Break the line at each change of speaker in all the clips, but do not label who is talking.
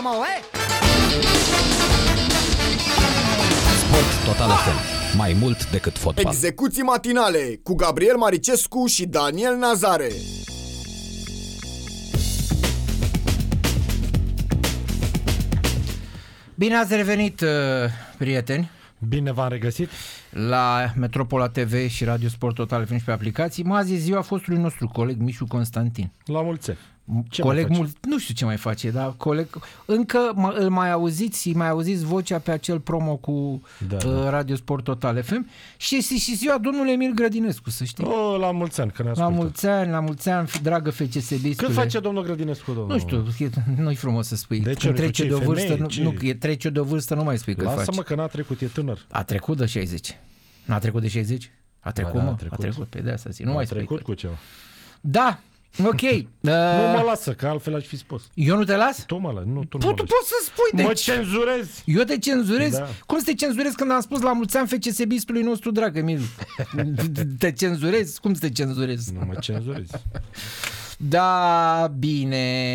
mă,
Sport Total FM. Mai mult decât fotbal.
Execuții matinale cu Gabriel Maricescu și Daniel Nazare.
Bine ați revenit, prieteni.
Bine v-am regăsit
la Metropola TV și Radio Sport Total FM și pe aplicații. Azi e ziua fostului nostru coleg Mișu Constantin.
La mulți ani.
Coleg nu știu ce mai face, dar coleg încă îl mai auziți vocea pe acel promo cu Radio Sport Total FM și este și ziua domnului Emil Grădinescu, să știi.
La mulți ani, că ne ascultă.
La mulți ani, dragă FCSB-istule.
Cât face domnul Grădinescu, domnul?
Nu știu, nu-i frumos să spui.
De ce?
Când trece de o vârstă, trece de o vârstă, nu mai spui cât face.
Lasă-mă că n-a trecut, e tânăr.
A trecut de 60. N-a trecut de 60? A trecut, mă? A trecut. Pe de asta zi. Nu mai spui.
A trecut cu ceva.
Da. Ok.
Nu mă lasă, că altfel aș fi spus.
Eu nu te las?
Tu mă lași.
Tu poți să spui.
Mă cenzurezi.
Eu te cenzurez?
Da.
Cum să te cenzurez când am spus la mulți ani FCSB-istului nostru drag, Emil? Te cenzurez? Cum să te cenzurez?
Nu mă cenzurezi.
Da, bine.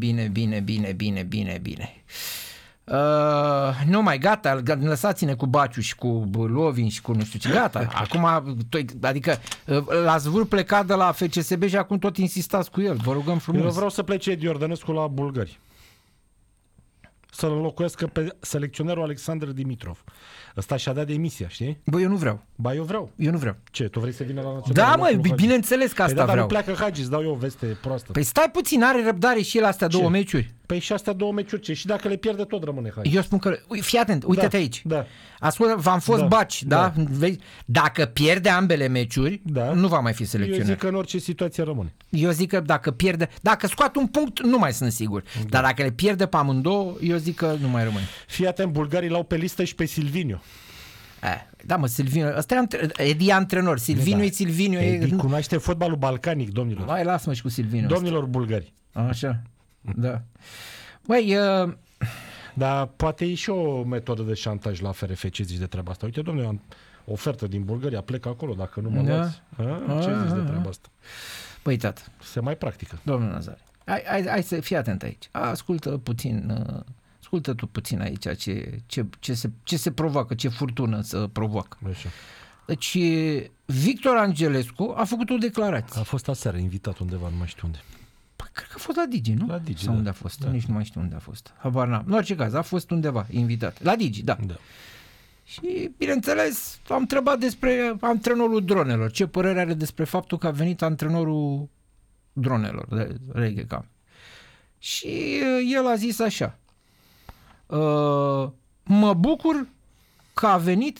Nu mai, gata, lăsați-ne cu Baciu și cu Lovin și cu nu știu ce, gata. Acum, adică l-a zvâr plecat de la FCSB și acum tot insistați cu el, vă rugăm frumos.
Eu vreau să plece Edi Iordănescu la bulgari. Să-l înlocuiesc pe selecționerul Alexandru Dimitrov. Ăsta și-a dat demisia, știi?
Bă, eu nu vreau.
Ba, eu vreau.
Eu nu vreau.
Ce, tu vrei să vină la național?
Da, mă, bineînțeles că asta
vreau.
vreau.
Dar nu pleacă Hagi, îți dau eu o veste proastă.
Păi stai puțin, are răbdare și el astea două meciuri.
Păi și astea două meciuri ce? Și dacă le pierde tot rămâne Hagi.
Eu spun că, fii atent, uite-te aici.
Da.
Ascultă, v-am fost Baci, da? Dacă pierde ambele meciuri, nu va mai fi selecționer.
Eu zic că în orice situație rămâne.
Eu zic că dacă scoate un punct, nu mai sunt sigur. Dar dacă le pierde pe amândouă, eu zic că nu mai rămâne.
Fii atent, bulgarii l-au pe listă și pe Silviniu.
Da, mă, Silviniu, ăsta e Edi antrenor, Silviniu e Silviniu.
Edi cunoaște fotbalul balcanic, domnilor.
Hai, lasă-mă și cu Silviniu.
Domnilor bulgari.
Așa, da. Băi,
dar poate e și o metodă de șantaj la FRF, ce zici de treaba asta? Uite, domnule, am ofertă din Bulgaria, plec acolo, dacă nu mă luați. Ce zici de treaba asta?
Băi, tată.
Se mai practică.
Domnul Nazare, hai să fii atent aici. Ascultă tu puțin aici ce se provoacă, ce furtună se provoacă.
Așa.
Deci, Victor Angelescu a făcut o declarație.
A fost aseară invitat undeva, nu mai știu unde.
Păi, cred că a fost la Digi, nu?
La Digi,
sau unde a fost? Nici nu mai știu unde a fost. Habar n-am. În orice caz, a fost undeva invitat. La Digi, da. Și, bineînțeles, am întrebat despre antrenorul dronelor. Ce părere are despre faptul că a venit antrenorul dronelor de Reghecam. Și el a zis așa: mă bucur că a venit